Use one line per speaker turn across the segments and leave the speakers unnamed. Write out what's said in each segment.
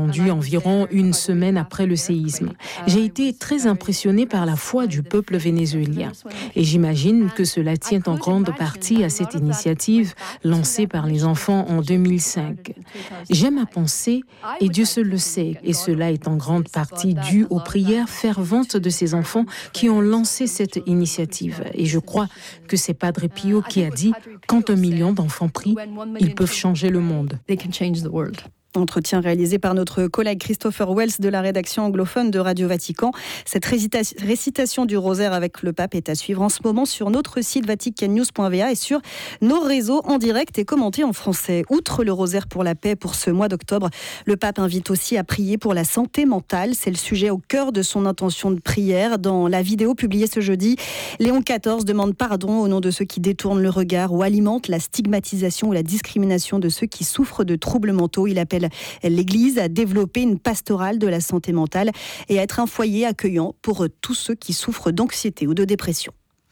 rendu environ une semaine après le séisme. J'ai été très impressionnée par la foi du peuple vénézuélien. Et j'imagine que cela tient en grande partie à cette initiative lancée par les enfants en 2005. J'aime à penser, et Dieu seul le sait, et cela est en grande partie dû aux prières ferventes de ces enfants qui ont lancé cette initiative. Et je crois que c'est Padre Pio qui a dit « Quand 1 million d'enfants prient, ils peuvent changer le monde ».
Entretien réalisé par notre collègue Christopher Wells de la rédaction anglophone de Radio Vatican. Cette récitation du rosaire avec le pape est à suivre en ce moment sur notre site vaticannews.va et sur nos réseaux en direct et commenté en français. Outre le rosaire pour la paix pour ce mois d'octobre, le pape invite aussi à prier pour la santé mentale. C'est le sujet au cœur de son intention de prière. Dans la vidéo publiée ce jeudi, Léon XIV demande pardon au nom de ceux qui détournent le regard ou alimentent la stigmatisation ou la discrimination de ceux qui souffrent de troubles mentaux. Il appelle l'Église à développer une pastorale de la santé mentale et à être un foyer accueillant pour tous ceux qui souffrent d'anxiété ou de dépression.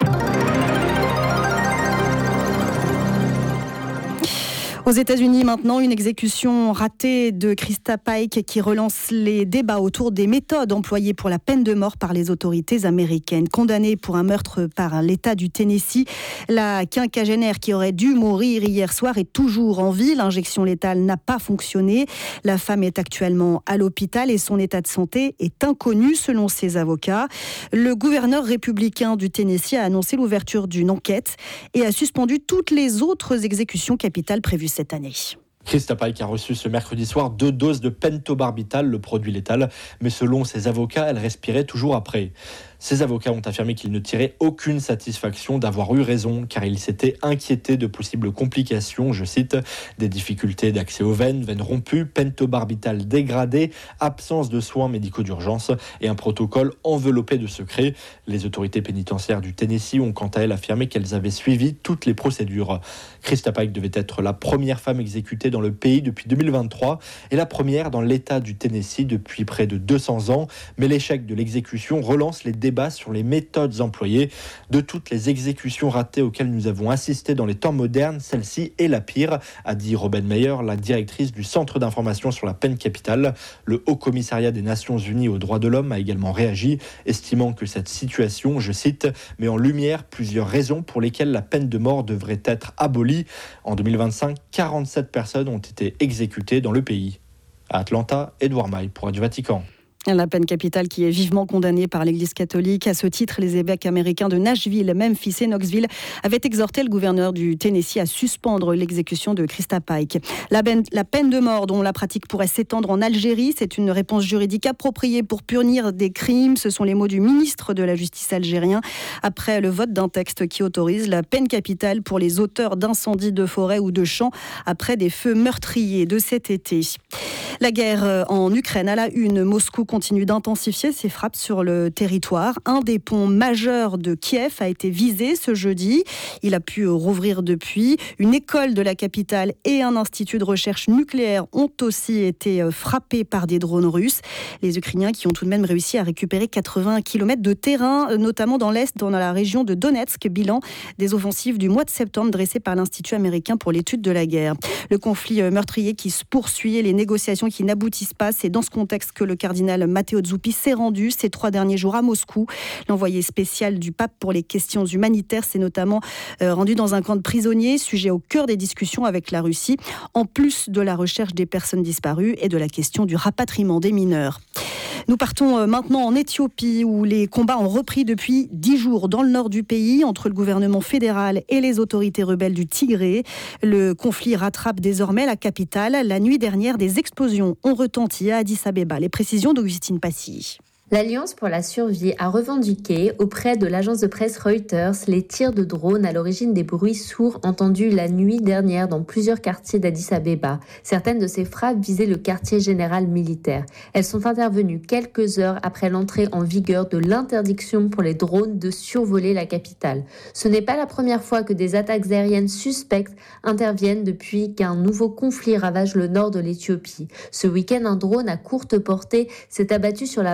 Aux États-Unis maintenant, une exécution ratée de Krista Pike qui relance les débats autour des méthodes employées pour la peine de mort par les autorités américaines. Condamnée pour un meurtre par l'État du Tennessee, la quinquagénaire qui aurait dû mourir hier soir est toujours en vie. L'injection létale n'a pas fonctionné. La femme est actuellement à l'hôpital et son état de santé est inconnu selon ses avocats. Le gouverneur républicain du Tennessee a annoncé l'ouverture d'une enquête et a suspendu toutes les autres exécutions capitales prévues cette année.
Krista Pike a reçu ce mercredi soir 2 doses de pentobarbital, le produit létal, mais selon ses avocats, elle respirait toujours après. Ses avocats ont affirmé qu'ils ne tiraient aucune satisfaction d'avoir eu raison, car ils s'étaient inquiétés de possibles complications, je cite, des difficultés d'accès aux veines rompues, pentobarbital dégradé, absence de soins médicaux d'urgence et un protocole enveloppé de secret. Les autorités pénitentiaires du Tennessee ont quant à elles affirmé qu'elles avaient suivi toutes les procédures. Krista Pike devait être la première femme exécutée dans le pays depuis 2023 et la première dans l'État du Tennessee depuis près de 200 ans, mais l'échec de l'exécution relance les débats sur les méthodes employées. De toutes les exécutions ratées auxquelles nous avons assisté dans les temps modernes, celle-ci est la pire, a dit Robin Meyer, la directrice du Centre d'information sur la peine capitale. Le Haut Commissariat des Nations Unies aux droits de l'homme a également réagi, estimant que cette situation, je cite, met en lumière plusieurs raisons pour lesquelles la peine de mort devrait être abolie. En 2025, 47 personnes ont été exécutées dans le pays. À Atlanta, Edouard Maille pour Radio Vatican.
La peine capitale qui est vivement condamnée par l'Église catholique. À ce titre, les évêques américains de Nashville, Memphis et Knoxville avaient exhorté le gouverneur du Tennessee à suspendre l'exécution de Krista Pike. La peine de mort dont la pratique pourrait s'étendre en Algérie, c'est une réponse juridique appropriée pour punir des crimes. Ce sont les mots du ministre de la Justice algérien après le vote d'un texte qui autorise la peine capitale pour les auteurs d'incendies de forêt ou de champs après des feux meurtriers de cet été. La guerre en Ukraine à la une. Moscou continue d'intensifier ses frappes sur le territoire. Un des ponts majeurs de Kiev a été visé ce jeudi. Il a pu rouvrir depuis. Une école de la capitale et un institut de recherche nucléaire ont aussi été frappés par des drones russes. Les Ukrainiens qui ont tout de même réussi à récupérer 80 km de terrain, notamment dans l'Est, dans la région de Donetsk. Bilan des offensives du mois de septembre dressées par l'Institut américain pour l'étude de la guerre. Le conflit meurtrier qui se poursuit et les négociations qui n'aboutissent pas. C'est dans ce contexte que le cardinal Matteo Zuppi s'est rendu ces 3 derniers jours à Moscou. L'envoyé spécial du pape pour les questions humanitaires s'est notamment rendu dans un camp de prisonniers, sujet au cœur des discussions avec la Russie, en plus de la recherche des personnes disparues et de la question du rapatriement des mineurs. Nous partons maintenant en Éthiopie où les combats ont repris depuis 10 jours dans le nord du pays entre le gouvernement fédéral et les autorités rebelles du Tigré. Le conflit rattrape désormais la capitale. La nuit dernière, des explosions ont retenti à Addis Abeba. Les précisions d'Augustine Passy.
L'Alliance pour la survie a revendiqué auprès de l'agence de presse Reuters les tirs de drones à l'origine des bruits sourds entendus la nuit dernière dans plusieurs quartiers d'Addis Abeba. Certaines de ces frappes visaient le quartier général militaire. Elles sont intervenues quelques heures après l'entrée en vigueur de l'interdiction pour les drones de survoler la capitale. Ce n'est pas la première fois que des attaques aériennes suspectes interviennent depuis qu'un nouveau conflit ravage le nord de l'Éthiopie. Ce week-end, un drone à courte portée s'est abattu sur la base aérienne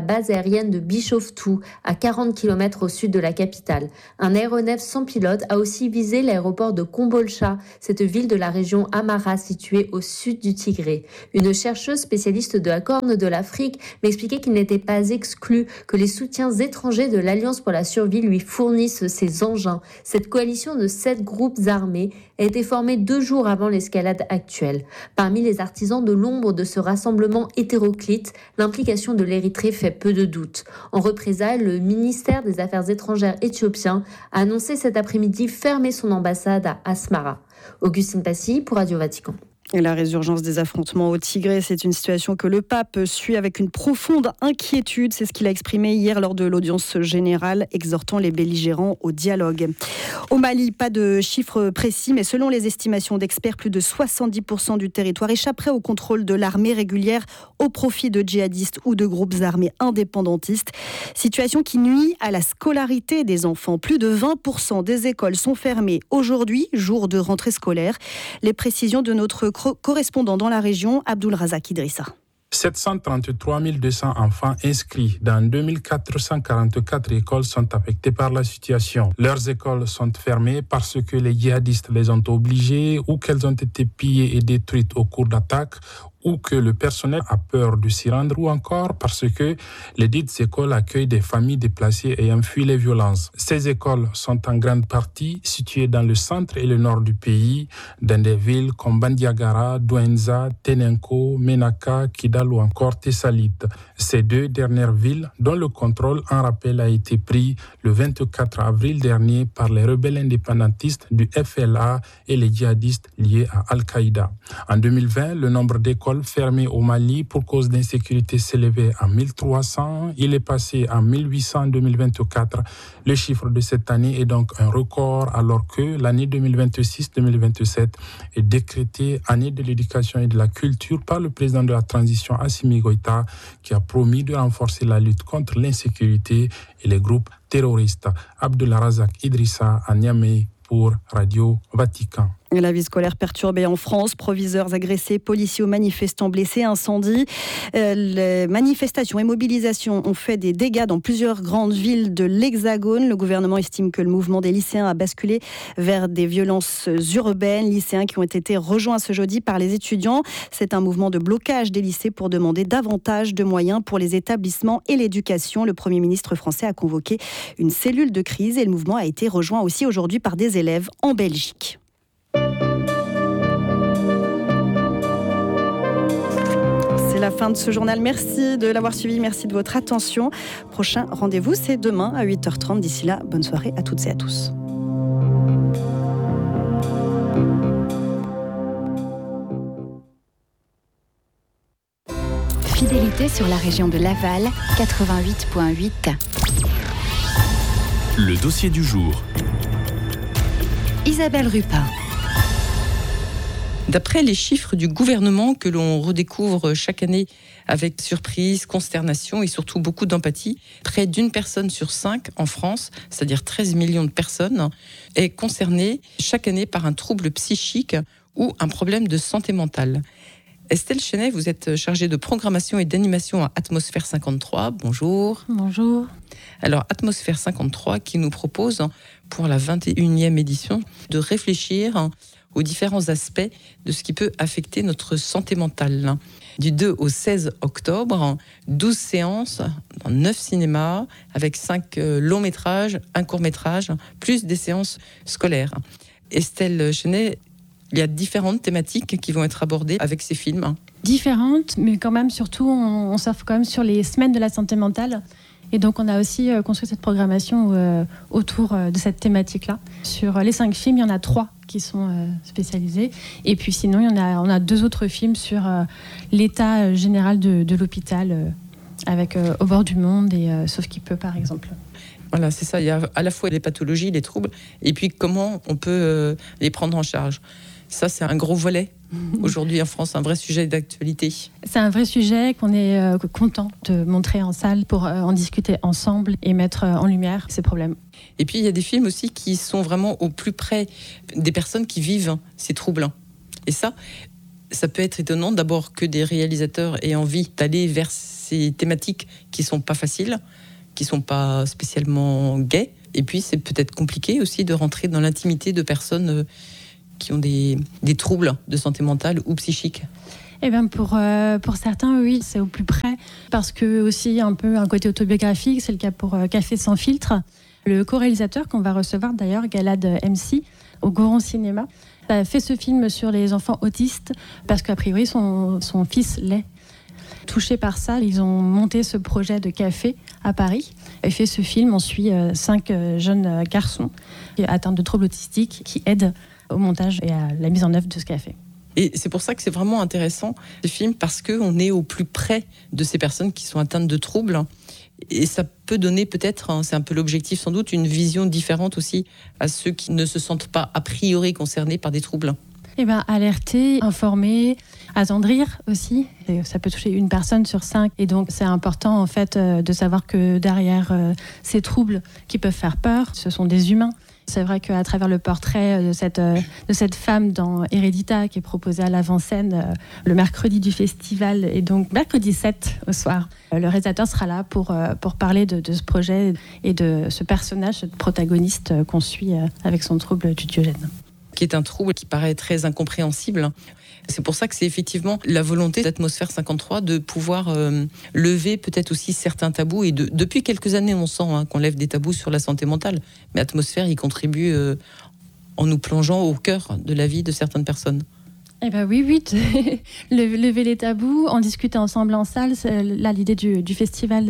aérienne de Bishoftu, à 40 km au sud de la capitale. Un aéronef sans pilote a aussi visé l'aéroport de Kombolcha, cette ville de la région Amhara située au sud du Tigré. Une chercheuse spécialiste de la Corne de l'Afrique m'expliquait qu'il n'était pas exclu que les soutiens étrangers de l'Alliance pour la survie lui fournissent ces engins. Cette coalition de 7 groupes armés a été formée 2 jours avant l'escalade actuelle. Parmi les artisans de l'ombre de ce rassemblement hétéroclite, l'implication de l'Érythrée fait peu de doute. En représailles, le ministère des Affaires étrangères éthiopien a annoncé cet après-midi fermer son ambassade à Asmara. Augustine Passy pour Radio Vatican.
Et la résurgence des affrontements au Tigré, c'est une situation que le pape suit avec une profonde inquiétude. C'est ce qu'il a exprimé hier lors de l'audience générale, exhortant les belligérants au dialogue. Au Mali, pas de chiffres précis, mais selon les estimations d'experts, plus de 70% du territoire échapperait au contrôle de l'armée régulière au profit de djihadistes ou de groupes armés indépendantistes. Situation qui nuit à la scolarité des enfants. Plus de 20% des écoles sont fermées aujourd'hui, jour de rentrée scolaire. Les précisions de notre correspondant dans la région, Abdul Razak Idrissa.
733 200 enfants inscrits dans 2444 écoles sont affectés par la situation. Leurs écoles sont fermées parce que les djihadistes les ont obligées ou qu'elles ont été pillées et détruites au cours d'attaques ou que le personnel a peur de s'y rendre, ou encore parce que les dites écoles accueillent des familles déplacées ayant fui les violences. Ces écoles sont en grande partie situées dans le centre et le nord du pays, dans des villes comme Bandiagara, Douenza, Tenenko, Menaka, Kidal ou encore Tessalit. Ces 2 dernières villes, dont le contrôle en rappel a été pris le 24 avril dernier par les rebelles indépendantistes du FLA et les djihadistes liés à Al-Qaïda. En 2020, le nombre d'écoles fermées au Mali pour cause d'insécurité s'élevait à 1300. Il est passé à 1800 en 2024. Le chiffre de cette année est donc un record alors que l'année 2026-2027 est décrétée année de l'éducation et de la culture par le président de la transition Assimi Goïta qui a promis de renforcer la lutte contre l'insécurité et les groupes terroristes. Abdullah Razak Idrissa à Niamey pour Radio Vatican.
La vie scolaire perturbée en France, proviseurs agressés, policiers ou manifestants blessés, incendies. Les manifestations et mobilisations ont fait des dégâts dans plusieurs grandes villes de l'Hexagone. Le gouvernement estime que le mouvement des lycéens a basculé vers des violences urbaines. Lycéens qui ont été rejoints ce jeudi par les étudiants. C'est un mouvement de blocage des lycées pour demander davantage de moyens pour les établissements et l'éducation. Le Premier ministre français a convoqué une cellule de crise et le mouvement a été rejoint aussi aujourd'hui par des élèves en Belgique. C'est la fin de ce journal. Merci de l'avoir suivi, merci de votre attention. Prochain rendez-vous, c'est demain à 8h30. D'ici là, bonne soirée à toutes et à tous.
Fidélité sur la région de Laval, 88.8.
Le dossier du jour.
Isabelle Rupin.
D'après les chiffres du gouvernement que l'on redécouvre chaque année avec surprise, consternation et surtout beaucoup d'empathie, près d'une personne sur 5 en France, c'est-à-dire 13 millions de personnes, est concernée chaque année par un trouble psychique ou un problème de santé mentale. Estelle Chenet, vous êtes chargée de programmation et d'animation à Atmosphère 53. Bonjour.
Bonjour.
Alors, Atmosphère 53 qui nous propose, pour la 21e édition, de réfléchir aux différents aspects de ce qui peut affecter notre santé mentale. Du 2 au 16 octobre, 12 séances dans 9 cinémas, avec 5 longs métrages, un court métrage, plus des séances scolaires. Estelle Chenet, il y a différentes thématiques qui vont être abordées avec ces films.
Différentes, mais quand même, surtout, on surfe quand même sur les semaines de la santé mentale. Et donc, on a aussi construit cette programmation autour de cette thématique-là. Sur les 5 films, il y en a 3 qui sont spécialisés. Et puis sinon, on a 2 autres films sur l'état général de l'hôpital, avec Au bord du monde et Sauf qui peut, par exemple.
Voilà, c'est ça. Il y a à la fois les pathologies, les troubles, et puis comment on peut les prendre en charge. Ça, c'est un gros volet. Aujourd'hui en France, un vrai sujet d'actualité.
C'est un vrai sujet qu'on est content de montrer en salle pour en discuter ensemble et mettre en lumière ces problèmes.
Et puis il y a des films aussi qui sont vraiment au plus près des personnes qui vivent ces troubles. Et ça peut être étonnant d'abord que des réalisateurs aient envie d'aller vers ces ces thématiques qui sont pas faciles, qui sont pas spécialement gaies. Et puis, c'est peut-être compliqué aussi de rentrer dans l'intimité de personnes qui ont des troubles de santé mentale ou psychique.
Eh bien pour certains, oui, c'est au plus près. Parce que aussi un peu un côté autobiographique, c'est le cas pour Café sans filtre. Le co-réalisateur qu'on va recevoir d'ailleurs, Galad MC, au Goron Cinéma, a fait ce film sur les enfants autistes parce qu'a priori son fils l'est. Touchés par ça, ils ont monté ce projet de café à Paris et fait ce film. On suit 5 jeunes garçons atteints de troubles autistiques qui aident au montage et à la mise en œuvre de ce café.
Et c'est pour ça que c'est vraiment intéressant, ce film, parce qu'on est au plus près de ces personnes qui sont atteintes de troubles. Et ça peut donner peut-être, c'est un peu l'objectif sans doute, une vision différente aussi à ceux qui ne se sentent pas a priori concernés par des troubles.
Eh bien, alerter, informer, attendrir aussi. Et ça peut toucher une personne sur 5. Et donc, c'est important en fait de savoir que derrière ces troubles qui peuvent faire peur, ce sont des humains. C'est vrai qu'à travers le portrait de cette femme dans Hérédita qui est proposée à l'avant-scène le mercredi du festival et donc mercredi 7 au soir, le réalisateur sera là pour parler de ce projet et de ce personnage, ce protagoniste qu'on suit avec son trouble du Diogène.
Qui est un trouble qui paraît très incompréhensible. C'est pour ça que c'est effectivement la volonté d'Atmosphère 53 de pouvoir lever peut-être aussi certains tabous. Et depuis quelques années, on sent qu'on lève des tabous sur la santé mentale. Mais Atmosphère y contribue en nous plongeant au cœur de la vie de certaines personnes.
Eh ben oui, lever les tabous, en discuter ensemble en salle, c'est là l'idée du festival.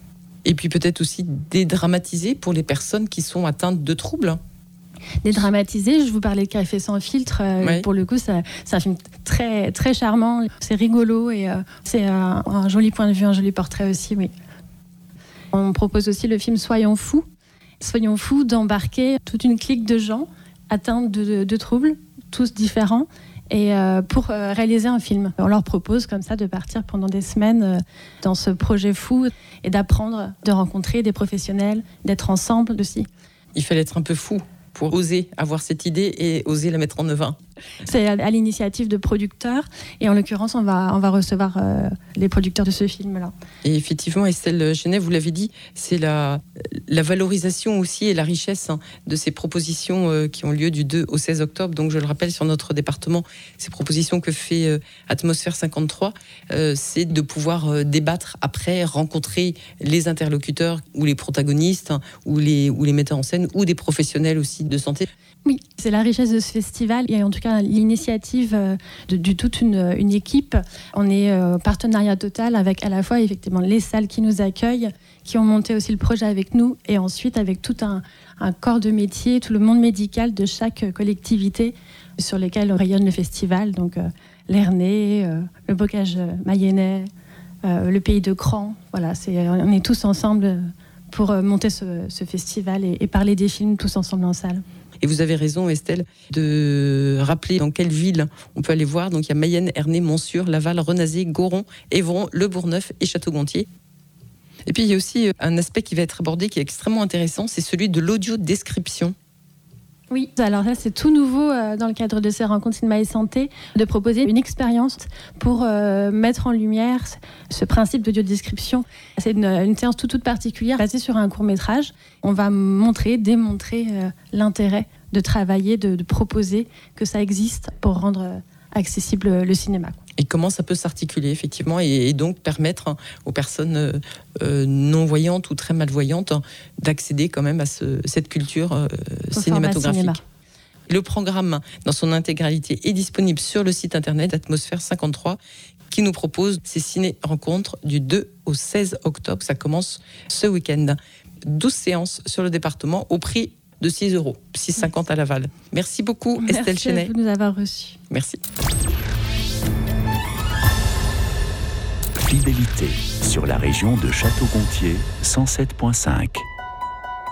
Et puis peut-être aussi dédramatiser pour les personnes qui sont atteintes de troubles.
Dédramatiser, je vous parlais de Café sans filtre, oui. Pour le coup c'est un film très, très charmant, c'est rigolo et c'est un joli point de vue, un joli portrait aussi, oui. On propose aussi le film Soyons fous d'embarquer toute une clique de gens atteints de troubles, tous différents, et pour réaliser un film. On leur propose comme ça de partir pendant des semaines dans ce projet fou et d'apprendre, de rencontrer des professionnels, d'être ensemble aussi.
Il fallait être un peu fou pour oser avoir cette idée et oser la mettre en œuvre.
C'est à l'initiative de producteurs et en l'occurrence on va recevoir les producteurs de ce film-là.
Et effectivement, Estelle Genet, vous l'avez dit, c'est la valorisation aussi et la richesse de ces propositions qui ont lieu du 2 au 16 octobre. Donc je le rappelle, sur notre département, ces propositions que fait Atmosphère 53, c'est de pouvoir débattre après, rencontrer les interlocuteurs ou les protagonistes ou les metteurs en scène ou des professionnels aussi de santé.
Oui, c'est la richesse de ce festival et en tout cas l'initiative de toute une équipe. On est partenariat total avec à la fois effectivement les salles qui nous accueillent, qui ont monté aussi le projet avec nous et ensuite avec tout un corps de métier, tout le monde médical de chaque collectivité sur lesquels rayonne le festival. Donc l'Ernée, le Bocage mayennais, le Pays de Cran. Voilà, on est tous ensemble pour monter ce festival et parler des films tous ensemble en salle.
Et vous avez raison, Estelle, de rappeler dans quelle ville on peut aller voir. Donc il y a Mayenne, Ernée, Montsûrs, Laval, Renazé, Goron, Évron, Le Bourgneuf et Château-Gontier. Et puis il y a aussi un aspect qui va être abordé qui est extrêmement intéressant, c'est celui de l'audio-description.
Oui, alors là c'est tout nouveau dans le cadre de ces rencontres Cinéma et Santé, de proposer une expérience pour mettre en lumière ce principe d'audio-description. C'est une séance toute particulière basée sur un court-métrage. On va démontrer l'intérêt de travailler, de proposer que ça existe pour rendre accessible le cinéma.
Et comment ça peut s'articuler, effectivement, et donc permettre aux personnes non-voyantes ou très malvoyantes d'accéder quand même à cette culture cinématographique. Le programme, dans son intégralité, est disponible sur le site internet d'Atmosphère 53, qui nous propose ces ciné-rencontres du 2 au 16 octobre. Ça commence ce week-end. 12 séances sur le département au prix de 6 €, 6,50 à Laval. Merci beaucoup, Estelle Chenet.
Merci de nous avoir reçus.
Merci.
Fidélité sur la région de Château-Gontier 107.5.